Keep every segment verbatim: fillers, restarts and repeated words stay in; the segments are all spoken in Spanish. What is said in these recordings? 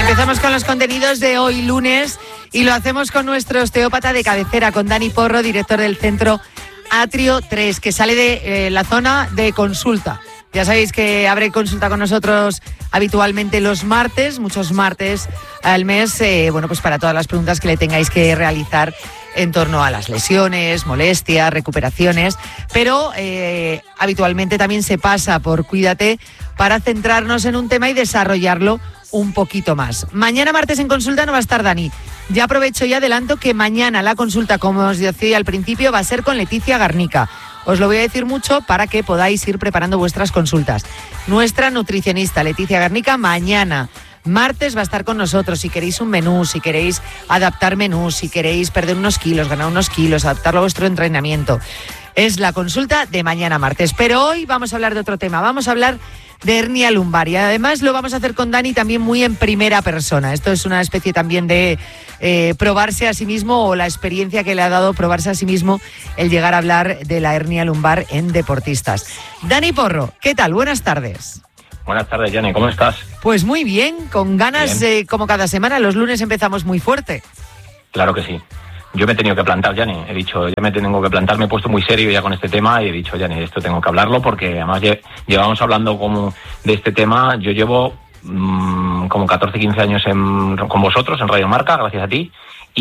Empezamos con los contenidos de hoy lunes y lo hacemos con nuestro osteópata de cabecera, con Dani Porro, director del centro Atrio tres, que sale de eh, la zona de consulta. Ya sabéis que abre consulta con nosotros habitualmente los martes, muchos martes al mes, eh, bueno, pues para todas las preguntas que le tengáis que realizar en torno a las lesiones, molestias, recuperaciones, pero eh, habitualmente también se pasa por Cuídate para centrarnos en un tema y desarrollarlo un poquito más. Mañana martes en consulta no va a estar Dani. Ya aprovecho y adelanto que mañana la consulta, como os decía al principio, va a ser con Leticia Garnica. Os lo voy a decir mucho para que podáis ir preparando vuestras consultas. Nuestra nutricionista Leticia Garnica mañana, martes, va a estar con nosotros. Si queréis un menú, si queréis adaptar menús, si queréis perder unos kilos, ganar unos kilos, adaptarlo a vuestro entrenamiento. Es la consulta de mañana martes. Pero hoy vamos a hablar de otro tema. Vamos a hablar de hernia lumbar y además lo vamos a hacer con Dani también muy en primera persona. Esto es una especie también de eh, probarse a sí mismo, o la experiencia que le ha dado probarse a sí mismo el llegar a hablar de la hernia lumbar en deportistas. Dani Porro, ¿qué tal? Buenas tardes. Buenas tardes, Jenny, ¿cómo estás? Pues muy bien, con ganas eh, como cada semana. Los lunes empezamos muy fuerte. Claro que sí. Yo me he tenido que plantar, Jenny. He dicho, ya me tengo que plantar, me he puesto muy serio ya con este tema y he dicho, Jenny, esto tengo que hablarlo porque además lle- llevamos hablando como de este tema. Yo llevo mmm, como catorce, quince años en, con vosotros en Radio Marca, gracias a ti,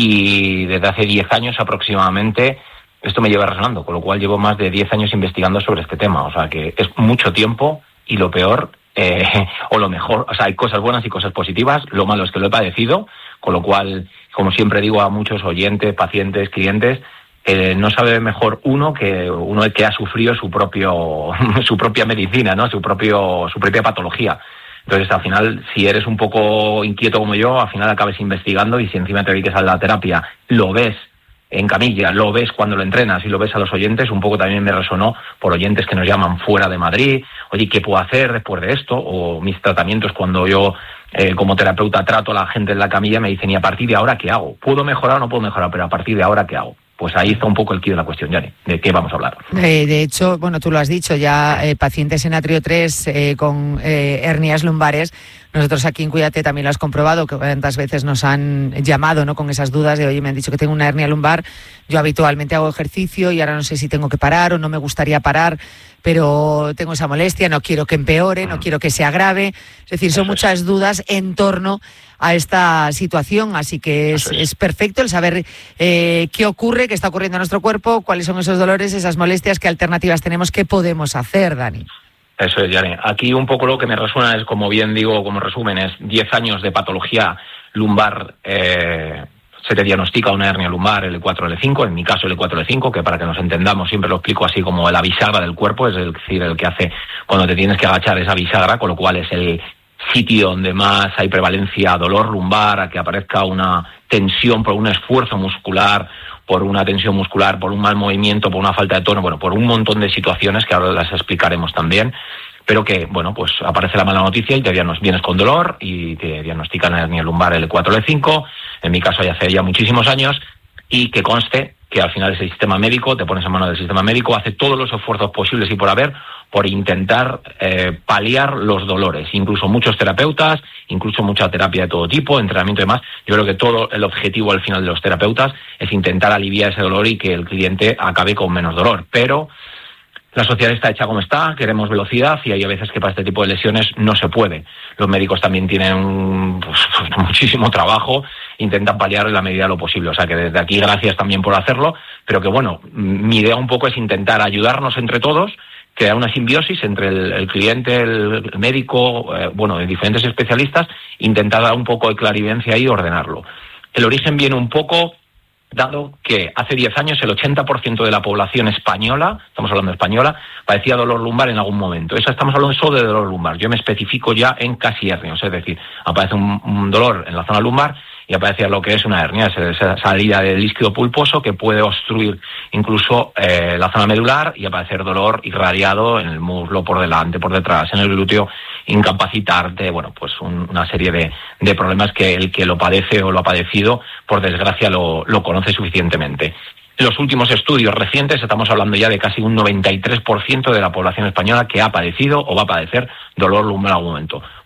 y desde hace diez años aproximadamente esto me lleva resonando, con lo cual llevo más de diez años investigando sobre este tema. O sea que es mucho tiempo y lo peor, eh, o lo mejor, o sea, hay cosas buenas y cosas positivas. Lo malo es que lo he padecido, con lo cual, como siempre digo a muchos oyentes, pacientes, clientes, eh, no sabe mejor uno que uno que ha sufrido su propio su propia medicina, ¿no? Su propio su propia patología. Entonces, al final, si eres un poco inquieto como yo, al final acabes investigando y si encima te dediques a la terapia, lo ves en camilla, lo ves cuando lo entrenas y lo ves a los oyentes. Un poco también me resonó por oyentes que nos llaman fuera de Madrid. Oye, ¿qué puedo hacer después de esto? O mis tratamientos cuando yo eh, como terapeuta trato a la gente en la camilla, me dicen, ¿y a partir de ahora qué hago? ¿Puedo mejorar o no puedo mejorar? Pero a partir de ahora, ¿qué hago? Pues ahí está un poco el quid de la cuestión, Jenny. ¿De qué vamos a hablar? Eh, de hecho, bueno, tú lo has dicho, ya eh, pacientes en Atrio tres eh, con eh, hernias lumbares. Nosotros aquí en Cuídate también lo has comprobado, que cuántas veces nos han llamado, ¿no?, con esas dudas de, oye, me han dicho que tengo una hernia lumbar, yo habitualmente hago ejercicio y ahora no sé si tengo que parar o no me gustaría parar, pero tengo esa molestia, no quiero que empeore, no quiero que se agrave. Es decir, son muchas dudas en torno a esta situación, así que es, es perfecto el saber eh, qué ocurre, qué está ocurriendo en nuestro cuerpo, cuáles son esos dolores, esas molestias, qué alternativas tenemos, qué podemos hacer, Dani. Eso es, Jenny. Aquí un poco lo que me resuena es, como bien digo, como resumen, es diez años de patología lumbar. Eh, se te diagnostica una hernia lumbar, L cuatro, L cinco, en mi caso L cuatro, L cinco, que para que nos entendamos siempre lo explico así como la bisagra del cuerpo, es decir, el que hace cuando te tienes que agachar esa bisagra, con lo cual es el sitio donde más hay prevalencia a dolor lumbar, a que aparezca una tensión por un esfuerzo muscular, por una tensión muscular, por un mal movimiento, por una falta de tono, bueno, por un montón de situaciones que ahora las explicaremos también, pero que, bueno, pues aparece la mala noticia y te diagnos- vienes con dolor y te diagnostican hernia lumbar L cuatro, L cinco, en mi caso ya hace ya muchísimos años, y que conste que al final ese sistema médico, te pones en manos del sistema médico, hace todos los esfuerzos posibles y por haber por intentar eh, paliar los dolores, incluso muchos terapeutas, incluso mucha terapia de todo tipo, entrenamiento y demás. Yo creo que todo el objetivo al final de los terapeutas es intentar aliviar ese dolor y que el cliente acabe con menos dolor, pero la sociedad está hecha como está, queremos velocidad y hay a veces que para este tipo de lesiones no se puede. Los médicos también tienen pues, muchísimo trabajo, intentan paliar en la medida de lo posible. O sea que desde aquí gracias también por hacerlo, pero que bueno, mi idea un poco es intentar ayudarnos entre todos, crear una simbiosis entre el, el cliente, el, el médico, eh, bueno, de diferentes especialistas, intentar dar un poco de clarividencia y ordenarlo. El origen viene un poco dado que hace diez años el ochenta por ciento de la población española, estamos hablando de española, padecía dolor lumbar en algún momento. Eso estamos hablando solo de dolor lumbar. Yo me especifico ya en casi hernias, es decir, aparece un, un dolor en la zona lumbar y aparece lo que es una hernia, es esa salida del líquido pulposo que puede obstruir incluso eh, la zona medular y aparecer dolor irradiado en el muslo, por delante, por detrás, en el glúteo, incapacitarte, bueno, pues un, una serie de, de problemas que el que lo padece o lo ha padecido, por desgracia, lo, lo conoce suficientemente. Los últimos estudios recientes, estamos hablando ya de casi un noventa y tres por ciento de la población española que ha padecido o va a padecer dolor lumbar en algún momento.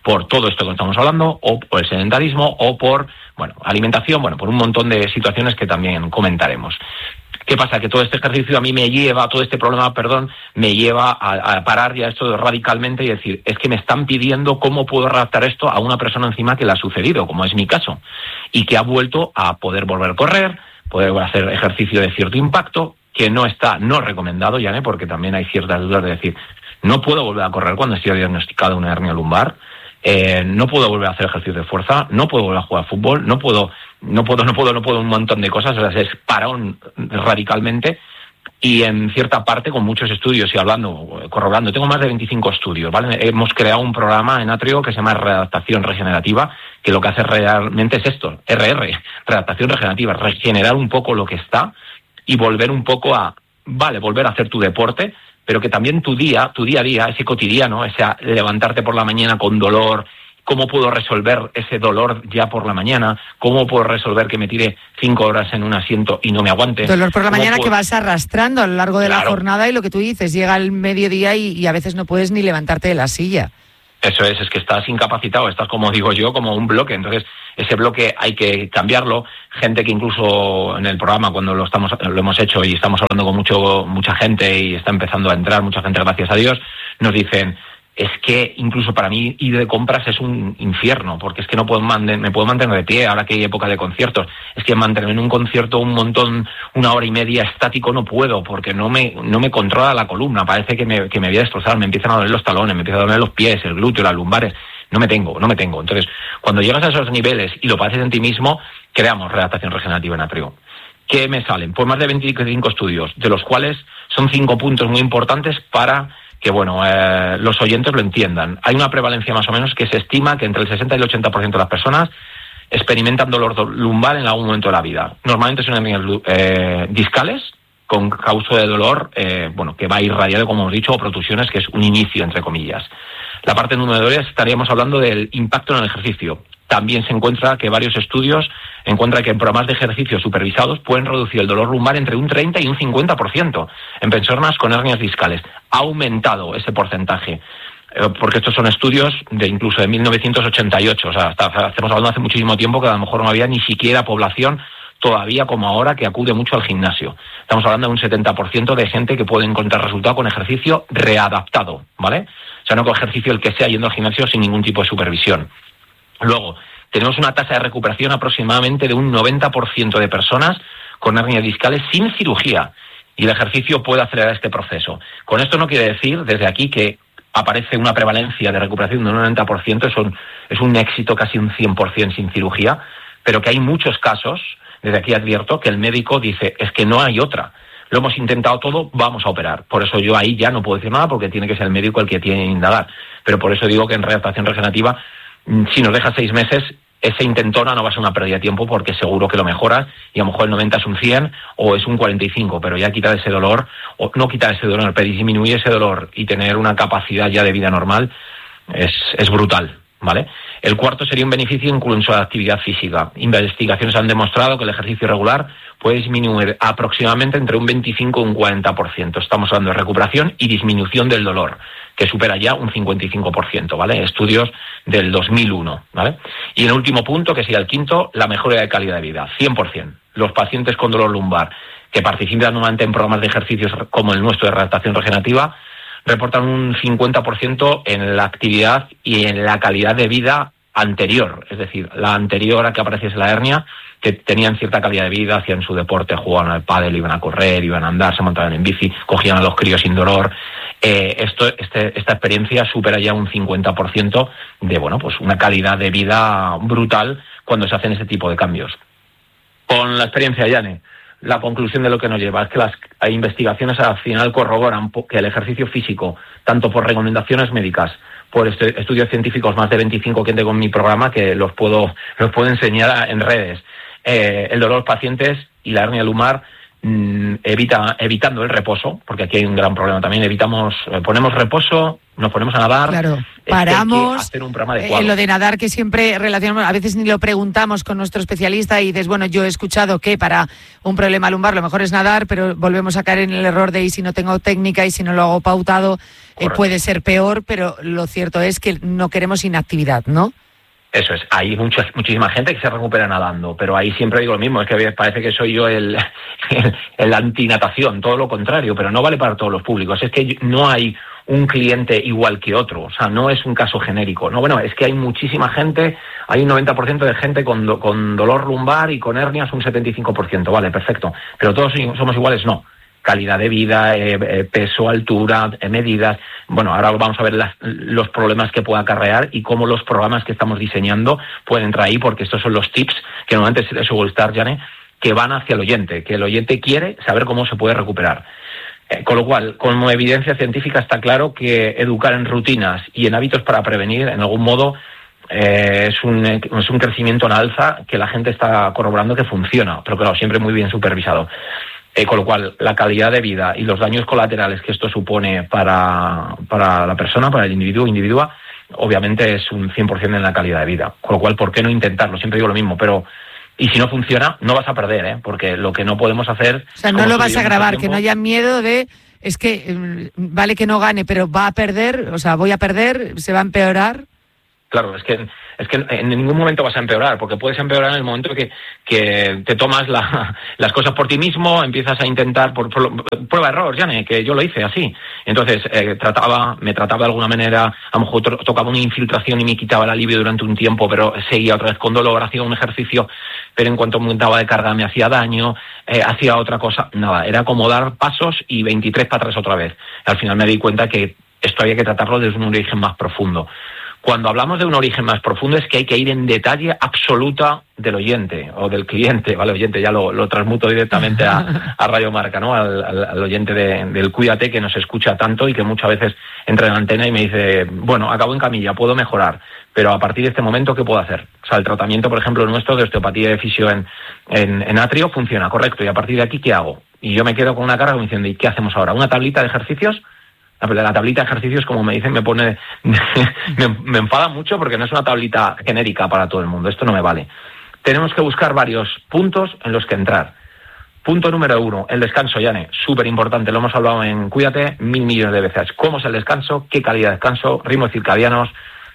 por todo esto que estamos hablando, o por el sedentarismo, o por, bueno, alimentación, bueno, por un montón de situaciones que también comentaremos. ¿Qué pasa? Que todo este ejercicio a mí me lleva, todo este problema, perdón, me lleva a, a parar ya esto radicalmente y decir, es que me están pidiendo cómo puedo adaptar esto a una persona encima que le ha sucedido, como es mi caso, y que ha vuelto a poder volver a correr, poder hacer ejercicio de cierto impacto, que no está, no recomendado, ya, ¿eh? Porque también hay ciertas dudas de decir, no puedo volver a correr cuando estoy diagnosticado una hernia lumbar, eh, no puedo volver a hacer ejercicio de fuerza, no puedo volver a jugar fútbol, no puedo... No puedo, no puedo, no puedo un montón de cosas, o sea, es parón radicalmente y en cierta parte con muchos estudios y hablando, corroborando, tengo más de veinticinco estudios, ¿vale? Hemos creado un programa en Atrio que se llama Readaptación Regenerativa, que lo que hace realmente es esto, R R, Readaptación Regenerativa, regenerar un poco lo que está y volver un poco a, vale, volver a hacer tu deporte, pero que también tu día, tu día a día, ese cotidiano, ese levantarte por la mañana con dolor, ¿cómo puedo resolver ese dolor ya por la mañana? ¿Cómo puedo resolver que me tire cinco horas en un asiento y no me aguante? Dolor por la mañana puedo... que vas arrastrando a lo largo de claro. la jornada y lo que tú dices, llega el mediodía y, y a veces no puedes ni levantarte de la silla. Eso es, es que estás incapacitado, estás como digo yo, como un bloque. Entonces, ese bloque hay que cambiarlo. Gente que incluso en el programa, cuando lo estamos lo hemos hecho y estamos hablando con mucho mucha gente y está empezando a entrar mucha gente, gracias a Dios, nos dicen... Es que incluso para mí ir de compras es un infierno, porque es que no puedo mantener, me puedo mantener de pie ahora que hay época de conciertos. Es que mantenerme en un concierto un montón, una hora y media estático no puedo, porque no me no me controla la columna. Parece que me, que me voy a destrozar, me empiezan a doler los talones, me empiezan a doler los pies, el glúteo, las lumbares. No me tengo, no me tengo. Entonces, cuando llegas a esos niveles y lo padeces en ti mismo, creamos Readaptación Regenerativa en Atrio. ¿Qué me salen? Pues más de veinticinco estudios, de los cuales son cinco puntos muy importantes para... que bueno, eh, los oyentes lo entiendan. Hay una prevalencia más o menos que se estima que entre el sesenta y el ochenta por ciento de las personas experimentan dolor lumbar en algún momento de la vida. Normalmente son hernias eh, discales, con causa de dolor, eh, bueno, que va irradiado, como hemos dicho, o protusiones, que es un inicio, entre comillas. La parte número dos estaríamos hablando del impacto en el ejercicio. También se encuentra que varios estudios encuentran que en programas de ejercicio supervisados pueden reducir el dolor lumbar entre un treinta y un cincuenta por ciento en personas con hernias discales. Ha aumentado ese porcentaje, eh, porque estos son estudios de incluso de mil novecientos ochenta y ocho, o sea, hasta, estamos hablando hace muchísimo tiempo que a lo mejor no había ni siquiera población todavía como ahora que acude mucho al gimnasio. Estamos hablando de un setenta por ciento de gente que puede encontrar resultado con ejercicio readaptado, ¿vale? O sea, no con ejercicio el que sea yendo al gimnasio sin ningún tipo de supervisión. Luego, tenemos una tasa de recuperación aproximadamente de un noventa por ciento de personas con hernias discales sin cirugía, y el ejercicio puede acelerar este proceso. Con esto no quiere decir desde aquí que aparece una prevalencia de recuperación de un noventa por ciento, es un, es un éxito casi un cien por ciento sin cirugía, pero que hay muchos casos, desde aquí advierto, que el médico dice, es que no hay otra. Lo hemos intentado todo, vamos a operar. Por eso yo ahí ya no puedo decir nada, porque tiene que ser el médico el que tiene que indagar. Pero por eso digo que en readaptación regenerativa, si nos deja seis meses, ese intentona no va a ser una pérdida de tiempo, porque seguro que lo mejoras y a lo mejor el noventa es un cien o es un cuarenta y cinco, pero ya quitar ese dolor, o no quitar ese dolor, pero disminuir ese dolor y tener una capacidad ya de vida normal es, es brutal, ¿vale? El cuarto sería un beneficio incluso a la actividad física. Investigaciones han demostrado que el ejercicio regular puede disminuir aproximadamente entre un veinticinco y un cuarenta por ciento. Estamos hablando de recuperación y disminución del dolor, que supera ya un cincuenta y cinco por ciento, ¿vale? Estudios del dos mil uno, ¿vale? Y en el último punto, que sería el quinto, la mejora de calidad de vida, cien por ciento. Los pacientes con dolor lumbar que participan normalmente en programas de ejercicios como el nuestro de readaptación regenerativa reportan un cincuenta por ciento en la actividad y en la calidad de vida anterior, es decir, la anterior a que apareciese la hernia, que tenían cierta calidad de vida, hacían su deporte, jugaban al pádel, iban a correr, iban a andar, se montaban en bici, cogían a los críos sin dolor. Eh, esto, este, esta experiencia supera ya un cincuenta por ciento de, bueno, pues una calidad de vida brutal cuando se hacen ese tipo de cambios. Con la experiencia, Yane, la conclusión de lo que nos lleva es que las investigaciones al final corroboran que el ejercicio físico, tanto por recomendaciones médicas, por este, estudios científicos, más de veinticinco que tengo en mi programa, que los puedo, los puedo enseñar en redes, eh, el dolor de los pacientes y la hernia lumbar mm, evita, evitando el reposo, porque aquí hay un gran problema también, evitamos, eh, ponemos reposo, nos ponemos a nadar. Claro, es paramos. Que hay que hacer un programa adecuado. Eh, lo de nadar que siempre relacionamos, a veces ni lo preguntamos con nuestro especialista y dices, bueno, yo he escuchado que para un problema lumbar lo mejor es nadar, pero volvemos a caer en el error de y si no tengo técnica y si no lo hago pautado, eh, puede ser peor, pero lo cierto es que no queremos inactividad, ¿no? Eso es, hay mucha, muchísima gente que se recupera nadando, pero ahí siempre digo lo mismo, es que parece que soy yo el, el, el antinatación, todo lo contrario, pero no vale para todos los públicos, es que no hay un cliente igual que otro, o sea, no es un caso genérico, no, bueno, es que hay muchísima gente, hay un noventa por ciento de gente con, do, con dolor lumbar y con hernias un setenta y cinco por ciento, vale, perfecto, pero todos somos iguales, no. Calidad de vida, eh, eh, peso, altura, eh, medidas. Bueno, ahora vamos a ver las, los problemas que pueda acarrear y cómo los programas que estamos diseñando pueden entrar ahí, porque estos son los tips que normalmente se suele estar, Jane, que van hacia el oyente, que el oyente quiere saber cómo se puede recuperar. Eh, con lo cual, como evidencia científica está claro que educar en rutinas y en hábitos para prevenir, en algún modo, eh, es, un, es un crecimiento en alza que la gente está corroborando que funciona, pero claro, siempre muy bien supervisado. Eh, con lo cual, la calidad de vida y los daños colaterales que esto supone para, para la persona, para el individuo, individua, obviamente es un cien por ciento en la calidad de vida. Con lo cual, ¿por qué no intentarlo? Siempre digo lo mismo, pero y si no funciona, no vas a perder, ¿eh? Porque lo que no podemos hacer... O sea, no lo vas a grabar, que no haya miedo de... Es que vale que no gane, pero va a perder, o sea, voy a perder, se va a empeorar. Claro, es que es que en ningún momento vas a empeorar, porque puedes empeorar en el momento que, que te tomas la, las cosas por ti mismo, empiezas a intentar por, por prueba-error, Jane, que yo lo hice así. Entonces, eh, trataba, me trataba de alguna manera, a lo mejor to- tocaba una infiltración y me quitaba el alivio durante un tiempo, pero seguía otra vez con dolor, hacía un ejercicio, pero en cuanto aumentaba de carga me hacía daño, eh, hacía otra cosa, nada, era como dar pasos y veintitrés para atrás otra vez. Al final me di cuenta que esto había que tratarlo desde un origen más profundo. Cuando hablamos de un origen más profundo es que hay que ir en detalle absoluta del oyente o del cliente, ¿vale? Oyente, ya lo, lo transmuto directamente a, a Radio Marca, ¿no? Al, al, al oyente de, del Cuídate, que nos escucha tanto y que muchas veces entra en la antena y me dice, bueno, acabo en camilla, puedo mejorar, pero a partir de este momento, ¿qué puedo hacer? O sea, el tratamiento, por ejemplo, nuestro de osteopatía de fisio en, en, en atrio funciona, correcto, y a partir de aquí, ¿qué hago? Y yo me quedo con una cara diciendo, ¿y qué hacemos ahora? ¿Una tablita de ejercicios? La tablita de ejercicios, como me dicen, me pone me, me enfada mucho porque no es una tablita genérica para todo el mundo. Esto no me vale. Tenemos que buscar varios puntos en los que entrar. Punto número uno, el descanso, Yane. Súper importante, lo hemos hablado en Cuídate mil millones de veces. ¿Cómo es el descanso? ¿Qué calidad de descanso? Ritmos circadianos.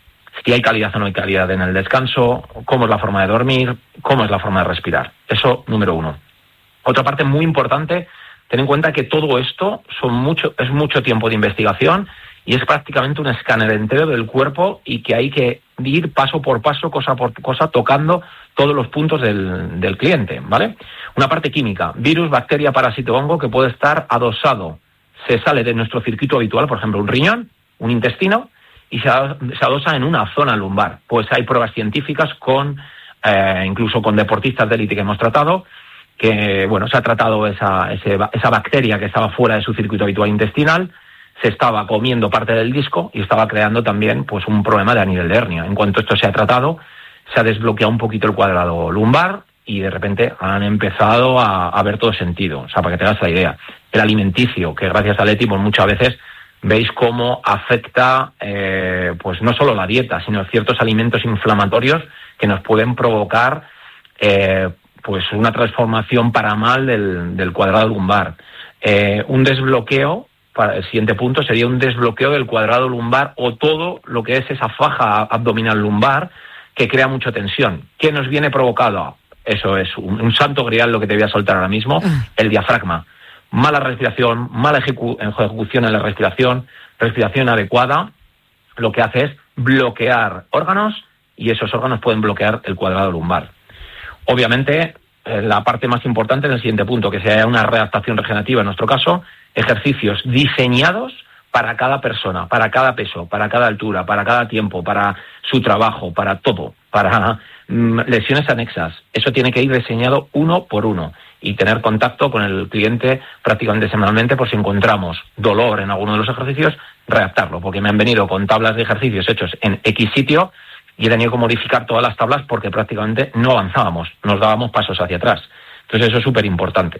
Si hay calidad o no hay calidad en el descanso. ¿Cómo es la forma de dormir? ¿Cómo es la forma de respirar? Eso, número uno. Otra parte muy importante, ten en cuenta que todo esto son mucho, es mucho tiempo de investigación y es prácticamente un escáner entero del cuerpo y que hay que ir paso por paso, cosa por cosa, tocando todos los puntos del, del cliente, ¿vale? Una parte química, virus, bacteria, parásito, hongo, que puede estar adosado. Se sale de nuestro circuito habitual, por ejemplo, un riñón, un intestino, y se, se adosa en una zona lumbar. Pues hay pruebas científicas con, eh, incluso con deportistas de élite que hemos tratado, que, bueno, se ha tratado esa, ese, esa bacteria que estaba fuera de su circuito habitual intestinal, se estaba comiendo parte del disco y estaba creando también, pues, un problema de a nivel de hernia. En cuanto esto se ha tratado, se ha desbloqueado un poquito el cuadrado lumbar y de repente han empezado a, a ver todo sentido. O sea, para que te hagas la idea. El alimenticio, que gracias a Leti, pues muchas veces veis cómo afecta, eh, pues no solo la dieta, sino ciertos alimentos inflamatorios que nos pueden provocar, eh, pues una transformación para mal del, del cuadrado lumbar. Eh, un desbloqueo, para el siguiente punto, sería un desbloqueo del cuadrado lumbar o todo lo que es esa faja abdominal lumbar que crea mucha tensión. ¿Qué nos viene provocado? Eso es un, un santo grial lo que te voy a soltar ahora mismo, el diafragma. Mala respiración, mala ejecu- ejecución en la respiración, respiración adecuada, lo que hace es bloquear órganos y esos órganos pueden bloquear el cuadrado lumbar. Obviamente, eh, la parte más importante en el siguiente punto, que sea una readaptación regenerativa, en nuestro caso, ejercicios diseñados para cada persona, para cada peso, para cada altura, para cada tiempo, para su trabajo, para todo, para mm, lesiones anexas. Eso tiene que ir diseñado uno por uno y tener contacto con el cliente prácticamente semanalmente por si encontramos dolor en alguno de los ejercicios, readaptarlo, porque me han venido con tablas de ejercicios hechos en X sitio y he tenido que modificar todas las tablas porque prácticamente no avanzábamos, nos dábamos pasos hacia atrás. Entonces eso es súper importante.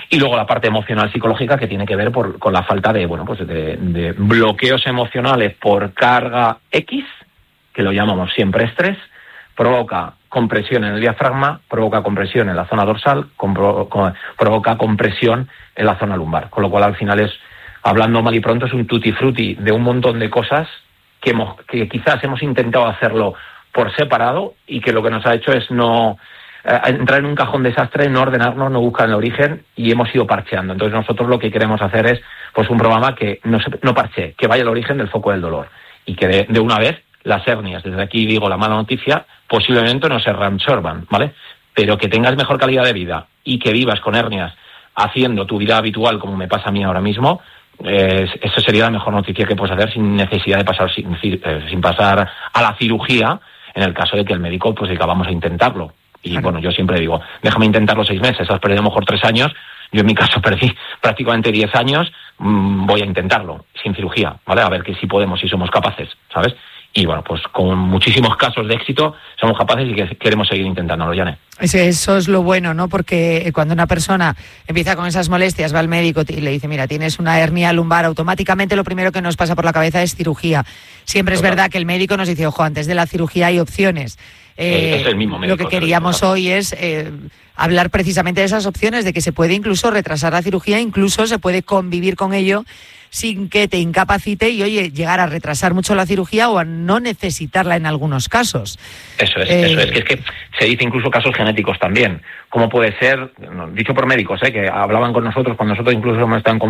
Y luego la parte emocional psicológica, que tiene que ver por, con la falta de, bueno, pues de, de bloqueos emocionales por carga X, que lo llamamos siempre estrés, provoca compresión en el diafragma, provoca compresión en la zona dorsal, compro, con, provoca compresión en la zona lumbar. Con lo cual, al final es, hablando mal y pronto, es un tutti frutti de un montón de cosas que, hemos, que quizás hemos intentado hacerlo por separado y que lo que nos ha hecho es no eh, entrar en un cajón desastre, no ordenarnos, no buscar el origen, y hemos ido parcheando. Entonces nosotros lo que queremos hacer es pues un programa que no, se, no parche, que vaya al origen del foco del dolor y que de, de una vez las hernias, desde aquí digo la mala noticia, posiblemente no se reabsorban, ¿vale? Pero que tengas mejor calidad de vida y que vivas con hernias haciendo tu vida habitual, como me pasa a mí ahora mismo, eh, eso sería la mejor noticia que puedes hacer sin necesidad de pasar sin, eh, sin pasar a la cirugía, en el caso de que el médico pues diga vamos a intentarlo. Y claro, bueno, yo siempre digo, déjame intentarlo seis meses, has perdido a lo mejor tres años, yo en mi caso perdí prácticamente diez años, mmm, voy a intentarlo sin cirugía, ¿vale? A ver que si podemos, si somos capaces, ¿sabes? Y bueno, pues con muchísimos casos de éxito somos capaces y que queremos seguir intentándolo, Yane. Eso es lo bueno, ¿no? Porque cuando una persona empieza con esas molestias, va al médico y le dice, mira, tienes una hernia lumbar, automáticamente lo primero que nos pasa por la cabeza es cirugía. Siempre es verdad que el médico nos dice, ojo, antes de la cirugía hay opciones. Eh, es el mismo médico, lo que queríamos hoy es eh, hablar precisamente de esas opciones, de que se puede incluso retrasar la cirugía, incluso se puede convivir con ello sin que te incapacite y, oye, llegar a retrasar mucho la cirugía o a no necesitarla en algunos casos. Eso es, eh... eso es, que es que se dice incluso casos genéticos también. ¿Cómo puede ser? Dicho por médicos, ¿eh? Que hablaban con nosotros cuando nosotros incluso hemos estado en